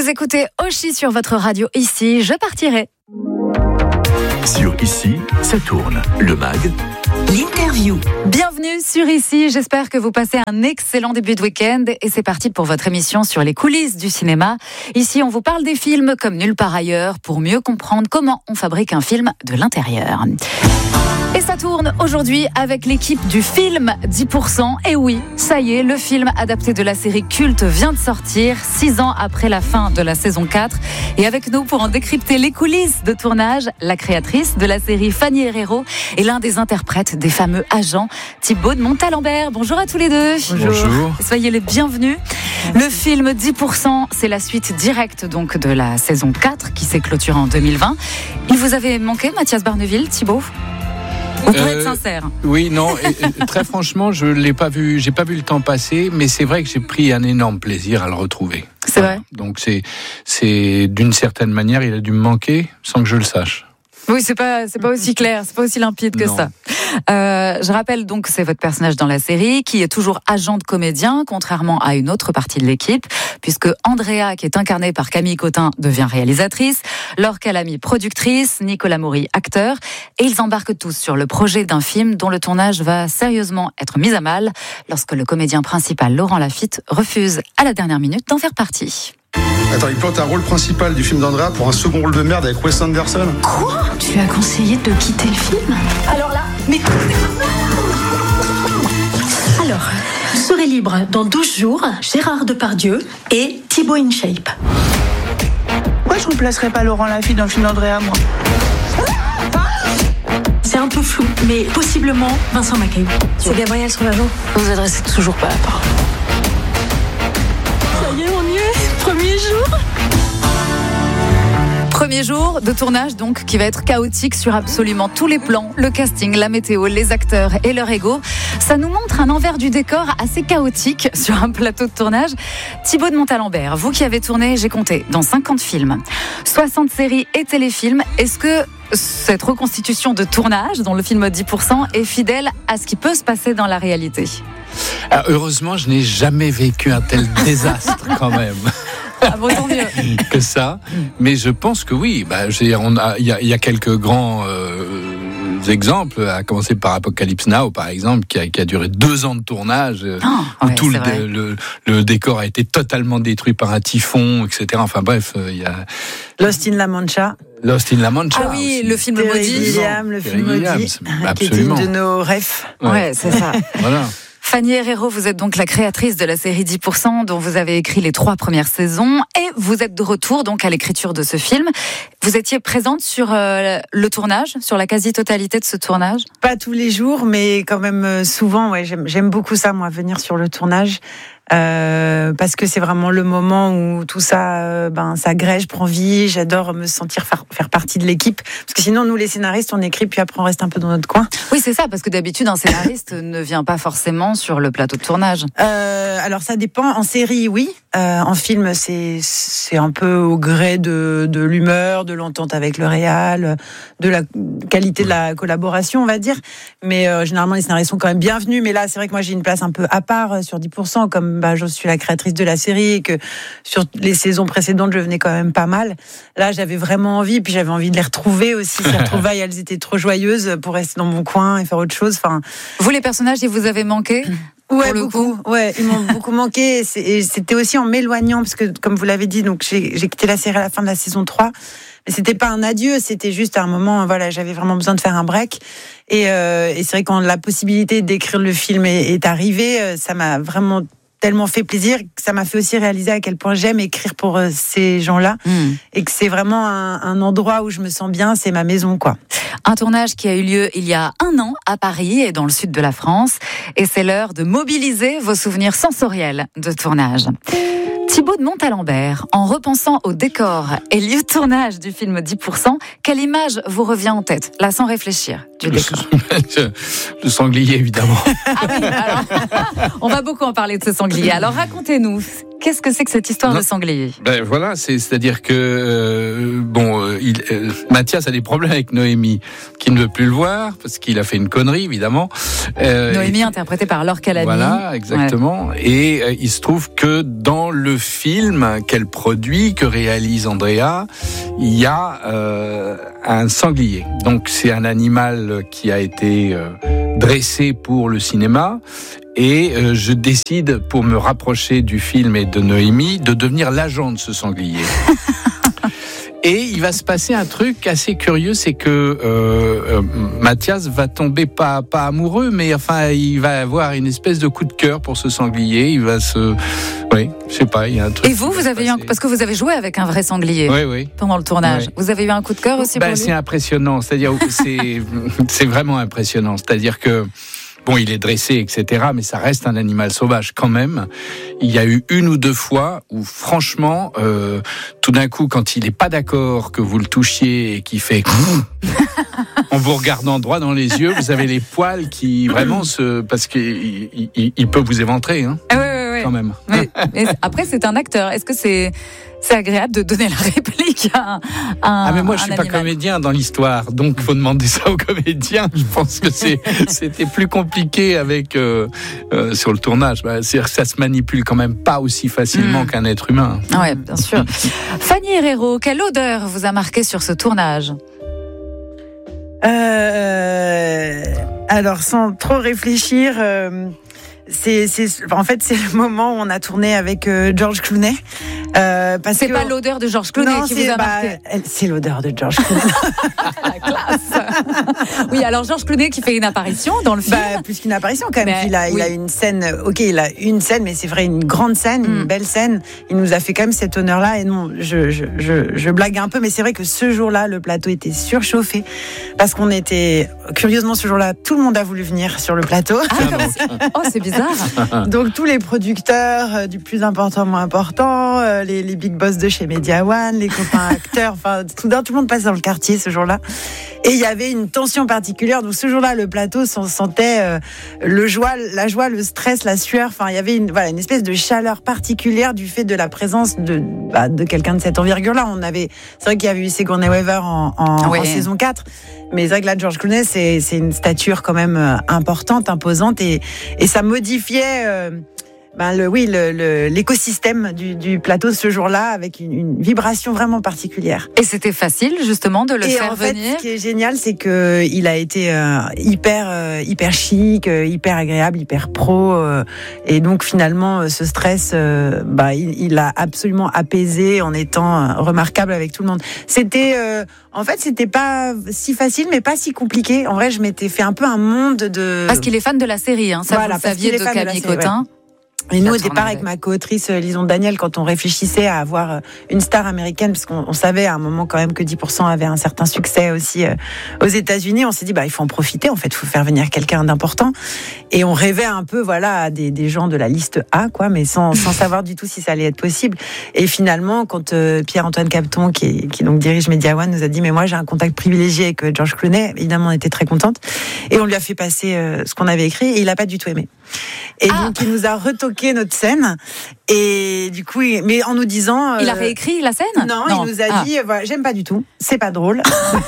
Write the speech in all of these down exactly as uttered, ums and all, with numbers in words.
Vous écoutez Oshi sur votre radio Ici, je partirai. Sur Ici, ça tourne. Le mag. L'interview. Bienvenue sur Ici, j'espère que vous passez un excellent début de week-end et c'est parti pour votre émission sur les coulisses du cinéma. Ici, on vous parle des films comme nulle part ailleurs pour mieux comprendre comment on fabrique un film de l'intérieur. Et ça tourne aujourd'hui avec l'équipe du film dix pour cent. Et oui, ça y est, le film adapté de la série culte vient de sortir, six ans après la fin de la saison quatre. Et avec nous pour en décrypter les coulisses de tournage, la créatrice de la série Fanny Herrero et l'un des interprètes des fameux agents, Thibaut de Montalembert. Bonjour à tous les deux. Bonjour. Soyez les bienvenus. Le film dix pour cent, c'est la suite directe donc de la saison quatre qui s'est clôturée en deux mille vingt. Il vous avait manqué, Mathias Barneville, Thibaut ? Vous pouvez euh, être sincère. Oui, non, et, et, très franchement, je l'ai pas vu, j'ai pas vu le temps passer, mais c'est vrai que j'ai pris un énorme plaisir à le retrouver. C'est vrai. Donc c'est, c'est d'une certaine manière, il a dû me manquer sans que je le sache. Oui, c'est pas, c'est pas aussi clair, c'est pas aussi limpide que non. ça. Euh, je rappelle donc que c'est votre personnage dans la série qui est toujours agent de comédien, contrairement à une autre partie de l'équipe, puisque Andrea, qui est incarnée par Camille Cotin, devient réalisatrice, Laure Calamy productrice, Nicolas Maury acteur, et ils embarquent tous sur le projet d'un film dont le tournage va sérieusement être mis à mal lorsque le comédien principal Laurent Lafitte refuse à la dernière minute d'en faire partie. Attends, il plante un rôle principal du film d'Andrea pour un second rôle de merde avec Wes Anderson. Quoi ? Tu lui as conseillé de quitter le film ? Alors là, mais... Alors, je serai libre dans douze jours, Gérard Depardieu et Thibaut InShape. Pourquoi je remplacerais pas Laurent Lafitte dans le film d'Andrea, moi ? C'est un peu flou, mais possiblement Vincent Macaiu. C'est Gabriel sur l'agent. Vous adressez toujours pas la parole. Ça y est, on y est. Premier jour. Premier jour de tournage donc qui va être chaotique sur absolument tous les plans, le casting, la météo, les acteurs et leur ego. Ça nous montre un envers du décor assez chaotique sur un plateau de tournage. Thibaut de Montalembert, vous qui avez tourné, j'ai compté, dans cinquante films, soixante séries et téléfilms, est-ce que cette reconstitution de tournage dans le film dix pour cent est fidèle à ce qui peut se passer dans la réalité ? Alors, heureusement, je n'ai jamais vécu un tel désastre quand même. Ah bon, tant mieux. que ça, mais je pense que oui. Bah, il on a, y, a, y a quelques grands euh, exemples, à commencer par Apocalypse Now, par exemple, qui a, qui a duré deux ans de tournage, oh, où ouais, tout le, le, le décor a été totalement détruit par un typhon, et cetera. Enfin bref, il y a Lost in La Mancha. Lost in La Mancha. Ah oui, aussi. le film Terry maudit. Gilliam, le Terry film Gilliam, maudit, absolument. qui était une de nos rêves. Ouais, ouais c'est ça. Voilà. Fanny Herrero, vous êtes donc la créatrice de la série dix pour cent dont vous avez écrit les trois premières saisons et vous êtes de retour donc à l'écriture de ce film. Vous étiez présente sur euh, le tournage, sur la quasi-totalité de ce tournage ? Pas tous les jours, mais quand même souvent. Ouais, j'aime, j'aime beaucoup ça, moi, venir sur le tournage. Euh, parce que c'est vraiment le moment où tout ça, euh, ben, ça grège, prend vie. J'adore me sentir faire, faire partie de l'équipe. Parce que sinon, nous, les scénaristes, on écrit, puis après, on reste un peu dans notre coin. Oui, c'est ça, parce que d'habitude, un scénariste ne vient pas forcément sur le plateau de tournage. Euh, alors, ça dépend. En série, oui. Euh, en film, c'est, c'est un peu au gré de, de l'humeur, de l'entente avec le réal, de la qualité de la collaboration, on va dire. Mais euh, généralement, les scénaristes sont quand même bienvenus. Mais là, c'est vrai que moi, j'ai une place un peu à part sur dix pour cent, comme bah, je suis la créatrice de la série et que sur les saisons précédentes, je venais quand même pas mal. Là, j'avais vraiment envie, puis j'avais envie de les retrouver aussi. Ces retrouvailles, elles étaient trop joyeuses pour rester dans mon coin et faire autre chose. Enfin, vous, les personnages, ils vous avaient manqué ? Ouais, beaucoup. Ouais, ils m'ont beaucoup manqué. Et c'était aussi en m'éloignant, parce que, comme vous l'avez dit, donc j'ai, j'ai quitté la série à la fin de la saison trois. Mais c'était pas un adieu, c'était juste un moment, voilà, j'avais vraiment besoin de faire un break. Et, euh, et c'est vrai, quand la possibilité d'écrire le film est, est arrivée, ça m'a vraiment tellement fait plaisir que ça m'a fait aussi réaliser à quel point j'aime écrire pour euh, ces gens-là mmh. et que c'est vraiment un, un endroit où je me sens bien, c'est ma maison, quoi. Un tournage qui a eu lieu il y a un an à Paris et dans le sud de la France, et c'est l'heure de mobiliser vos souvenirs sensoriels de tournage. Thibaut de Montalembert, en repensant au décor et lieu de tournage du film dix pour cent, quelle image vous revient en tête, là sans réfléchir, du le, décor ? Le sanglier, évidemment. Ah oui, alors, on va beaucoup en parler de ce sanglier. Alors racontez-nous, Qu'est-ce que c'est que cette histoire non. de sanglier ? Ben voilà, c'est, c'est-à-dire que euh, bon, euh, il, euh, Mathias a des problèmes avec Noémie, qui ne veut plus le voir parce qu'il a fait une connerie, évidemment. Euh, Noémie, et, interprétée par Laure Calamy. Voilà, exactement. Ouais. Et euh, il se trouve que dans le film qu'elle produit, que réalise Andrea, il y a euh, un sanglier. Donc c'est un animal qui a été euh, dressé pour le cinéma. Et euh, je décide, pour me rapprocher du film et de Noémie, de devenir l'agent de ce sanglier. Et il va se passer un truc assez curieux, c'est que euh, euh, Mathias va tomber pas pas amoureux, mais enfin il va avoir une espèce de coup de cœur pour ce sanglier. Il va se, oui, je sais pas, il y a un truc. Et vous, vous avez eu un... parce que vous avez joué avec un vrai sanglier. Oui, oui. Pendant le tournage, oui. Vous avez eu un coup de cœur aussi bah, pour lui ? C'est impressionnant, c'est-à-dire c'est c'est vraiment impressionnant, c'est-à-dire que. Bon, il est dressé, et cetera, mais ça reste un animal sauvage quand même. Il y a eu une ou deux fois où, franchement, euh, tout d'un coup, quand il n'est pas d'accord que vous le touchiez et qu'il fait... en vous regardant droit dans les yeux, vous avez les poils qui vraiment se... Parce qu'il il, il peut vous éventrer, hein, ah oui, oui, oui. quand même. Mais, mais après, c'est un acteur. Est-ce que c'est... C'est agréable de donner la réplique à un, à Ah mais moi je suis pas animal. comédien dans l'histoire, donc faut demander ça aux comédiens. Je pense que c'est c'était plus compliqué avec euh, euh, sur le tournage. Bah, c'est ça se manipule quand même pas aussi facilement mmh. qu'un être humain. Ouais, bien sûr. Fanny Herrero, quelle odeur vous a marqué sur ce tournage ? euh, Alors sans trop réfléchir. Euh... C'est, c'est, en fait, c'est le moment où on a tourné avec euh, George Clooney. Euh, parce c'est que... pas l'odeur de George Clooney non, qui vous a bah, marqué. C'est l'odeur de George Clooney. La classe. Oui, alors George Clooney qui fait une apparition dans le film. Bah, plus qu'une apparition quand même. Mais, il a, oui. il a une scène. Ok, il a une scène, mais c'est vrai, une grande scène, mm. une belle scène. Il nous a fait quand même cet honneur-là. Et non, je, je, je, je blague un peu, mais c'est vrai que ce jour-là, le plateau était surchauffé parce qu'on était curieusement ce jour-là, tout le monde a voulu venir sur le plateau. Ah, oh, c'est bizarre. Donc tous les producteurs, euh, du plus important au moins important, euh, les, les big boss de chez Media One, les copains acteurs, enfin tout d'un tout le monde passait dans le quartier ce jour-là. Et il y avait une tension particulière. Donc ce jour-là, le plateau s'en sentait euh, le joie, la joie, le stress, la sueur. Enfin, il y avait une, voilà, une espèce de chaleur particulière du fait de la présence de, bah, de quelqu'un de cette envergure-là. On avait, c'est vrai qu'il y avait eu Sigourney Weaver en, en, oui. en saison quatre. Mais c'est vrai que là, George Clooney, c'est, c'est une stature quand même importante, imposante, et, et ça modifiait euh, ben le, oui, le, le, l'écosystème du, du plateau ce jour-là, avec une, une vibration vraiment particulière. Et c'était facile, justement, de le et faire en fait, venir. Ce qui est génial, c'est que il a été euh, hyper, euh, hyper chic, euh, hyper agréable, hyper pro, euh, et donc finalement, ce stress, euh, bah, il, il a absolument apaisé en étant euh, remarquable avec tout le monde. C'était euh, En fait, c'était pas si facile, mais pas si compliqué. En vrai, je m'étais fait un peu un monde de... Parce qu'il est fan de la série, hein. Ça, voilà, vous le saviez, de Camille Cotin. Ouais. Et nous, au départ, avec ma co-autrice Lison Daniel, quand on réfléchissait à avoir une star américaine, parce qu'on on savait à un moment quand même que dix pour cent avait un certain succès aussi euh, aux États-Unis, on s'est dit, bah, il faut en profiter, en fait, il faut faire venir quelqu'un d'important. Et on rêvait un peu, voilà, à des, des gens de la liste A, quoi, mais sans, sans savoir du tout si ça allait être possible. Et finalement, quand euh, Pierre-Antoine Capton, qui, qui donc dirige Media One, nous a dit, mais moi, j'ai un contact privilégié avec George Clooney, évidemment, on était très contente. Et on lui a fait passer euh, ce qu'on avait écrit, et il a pas du tout aimé. Et ah. donc, il nous a retoqué notre scène. Et du coup, il, mais en nous disant... Il euh, a réécrit la scène ? Non, non, il nous a ah. dit, voilà, j'aime pas du tout, c'est pas drôle.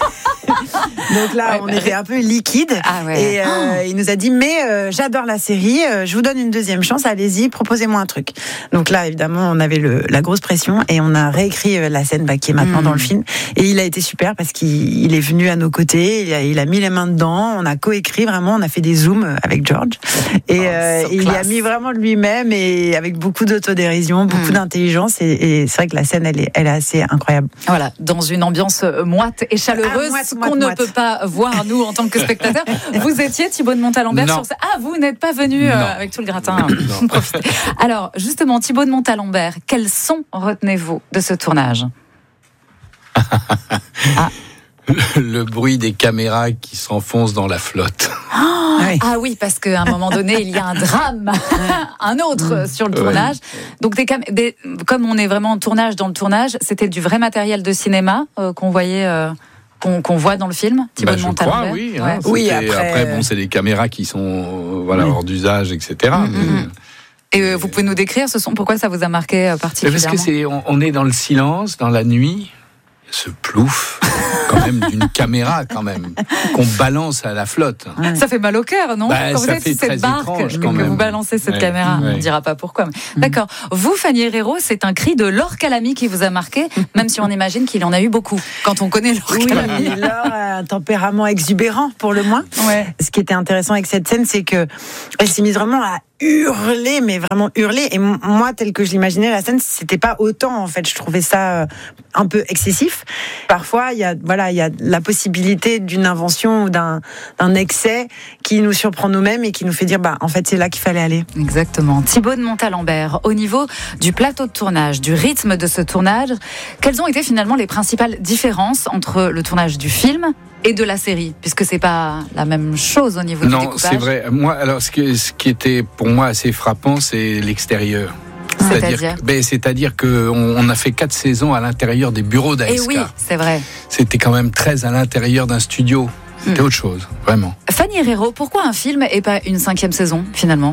Donc là, ouais, on bah, était un peu liquide. Ah ouais. Et euh, oh. il nous a dit, mais euh, j'adore la série, euh, je vous donne une deuxième chance, allez-y, proposez-moi un truc. Donc là, évidemment, on avait le, la grosse pression et on a réécrit la scène bah, qui est maintenant mmh. dans le film. Et il a été super parce qu'il il est venu à nos côtés, il a, il a mis les mains dedans, on a coécrit vraiment, on a fait des zooms avec George. Et, oh, euh, so et il y a mis vraiment de lui-même et avec beaucoup d'autodérision, beaucoup mmh. d'intelligence. Et, et c'est vrai que la scène, elle est, elle est assez incroyable. Voilà, dans une ambiance moite et chaleureuse ah, moite, moite, qu'on moite. ne peut pas voir, nous, en tant que spectateurs. Vous étiez Thibaut de Montalembert sur ça. Ah, vous n'êtes pas venu euh, avec tout le gratin. Alors, justement, Thibaut de Montalembert, quel son retenez-vous de ce tournage ? ah. le, le bruit des caméras qui s'enfoncent dans la flotte. Oh, oui. Ah oui, parce qu'à un moment donné, il y a un drame, un autre mmh. sur le tournage. Ouais. Donc, des cam- des, comme on est vraiment en tournage dans le tournage, c'était du vrai matériel de cinéma euh, qu'on voyait... Euh, Qu'on, qu'on voit dans le film, Thibaut bah, de Montalembert. Je crois, oui. Ouais. Hein, oui après... après, après, bon, c'est des caméras qui sont, euh, voilà, oui. hors d'usage, et cetera. Mm-hmm. Mais... Et euh, vous pouvez nous décrire ce son, pourquoi ça vous a marqué euh, particulièrement? Parce que c'est, on, on est dans le silence, dans la nuit, ce plouf, quand même, d'une caméra, quand même, qu'on balance à la flotte. Ouais. Ça fait mal au cœur, non? Bah, quand vous êtes sur cette barque, que quand même. vous balancez cette ouais, caméra, ouais. on ne dira pas pourquoi. Mais... Mmh. D'accord. Vous, Fanny Herrero, c'est un cri de Laure Calamy qui vous a marqué, même si on imagine qu'il en a eu beaucoup, quand on connaît Laure oui, Calamy. Laure a un tempérament exubérant, pour le moins. Ouais. Ce qui était intéressant avec cette scène, c'est que elle s'est mise vraiment à hurler, mais vraiment hurler. Et moi, tel que je l'imaginais, la scène, c'était pas autant, en fait. Je trouvais ça un peu excessif. Parfois, il y a, voilà, il y a la possibilité d'une invention ou d'un, d'un excès qui nous surprend nous-mêmes et qui nous fait dire, bah, en fait, c'est là qu'il fallait aller. Exactement. Thibaut de Montalembert, au niveau du plateau de tournage, du rythme de ce tournage, quelles ont été finalement les principales différences entre le tournage du film et de la série, puisque c'est pas la même chose au niveau non, du découpage? Non, c'est vrai. Moi, alors, ce qui, ce qui était pour moi assez frappant, c'est l'extérieur. C'est-à-dire, c'est-à-dire, ben, c'est-à-dire qu'on on a fait quatre saisons à l'intérieur des bureaux d'A S K. Et oui, c'est vrai. C'était quand même très à l'intérieur d'un studio. C'était mmh. autre chose, vraiment. Fanny Herrero, pourquoi un film et pas une cinquième saison, finalement?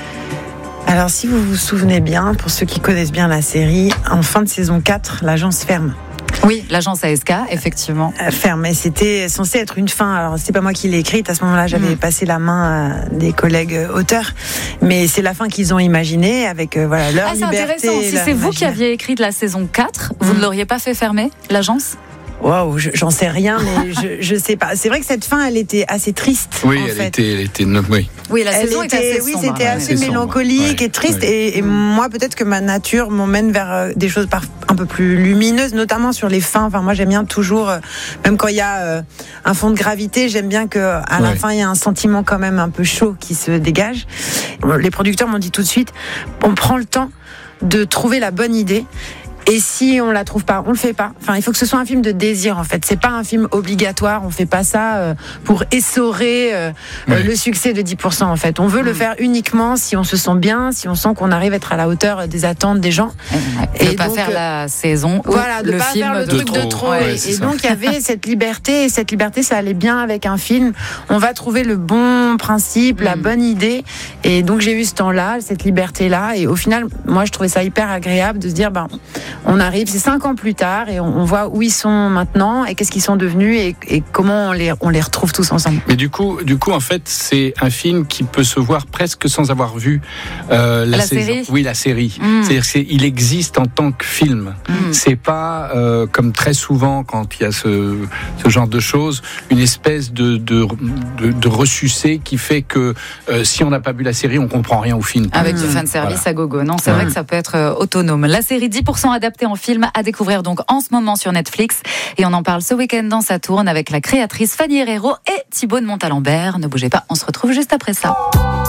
Alors, si vous vous souvenez bien, pour ceux qui connaissent bien la série, en fin de saison quatre, l'agence ferme. Oui, l'agence A S K, effectivement. Euh, ferme, et c'était censé être une fin. Alors, c'est pas moi qui l'ai écrite. À ce moment-là, j'avais mmh. passé la main à des collègues auteurs. Mais c'est la fin qu'ils ont imaginée avec euh, voilà, leur ah, liberté. C'est intéressant. Si c'est vous qui aviez écrit de la saison quatre, vous mmh. ne l'auriez pas fait fermer, l'agence? Waouh, j'en sais rien, mais je, je sais pas. C'est vrai que cette fin, elle était assez triste. Oui, en elle fait. était, elle était, oui. Oui, la elle saison était, était assez oui, sombre. c'était Ouais, assez sombre. mélancolique Ouais. et triste. Ouais. Et, et moi, peut-être que ma nature m'emmène vers des choses par, un peu plus lumineuses, notamment sur les fins. Enfin, moi, j'aime bien toujours, même quand il y a euh, un fond de gravité, j'aime bien que à la ouais. fin, il y a un sentiment quand même un peu chaud qui se dégage. Les producteurs m'ont dit tout de suite, on prend le temps de trouver la bonne idée. Et si on la trouve pas, on le fait pas. Enfin, il faut que ce soit un film de désir, en fait. C'est pas un film obligatoire. On fait pas ça euh, pour essorer euh, oui. euh, le succès de dix pour cent, en fait. On veut mmh. le faire uniquement si on se sent bien, si on sent qu'on arrive à être à la hauteur des attentes des gens. Et ne pas faire la saison ou voilà, de le pas film faire le de truc trop. de trop. Ouais, et, et ça. donc, il y avait cette liberté. Et cette liberté, ça allait bien avec un film. On va trouver le bon principe, mmh. la bonne idée. Et donc, j'ai eu ce temps-là, cette liberté-là. Et au final, moi, je trouvais ça hyper agréable de se dire, ben, on arrive, c'est cinq ans plus tard et on, on voit où ils sont maintenant et qu'est-ce qu'ils sont devenus et, et comment on les, on les retrouve tous ensemble. Mais du coup, du coup, en fait, c'est un film qui peut se voir presque sans avoir vu euh, la, la saison. série. Oui, la série. Mmh. C'est-à-dire qu'il existe en tant que film. Mmh. C'est pas euh, comme très souvent quand il y a ce, ce genre de choses, une espèce de, de, de, de ressucé qui fait que euh, si on n'a pas vu la série, on comprend rien au film. Avec mmh. du fan service voilà. à gogo. Non, c'est mmh. vrai que ça peut être euh, autonome. La série dix pour cent adaptée en film à découvrir donc en ce moment sur Netflix. Et on en parle ce week-end dans Ça tourne avec la créatrice Fanny Herrero et Thibaut de Montalembert. Ne bougez pas, on se retrouve juste après ça.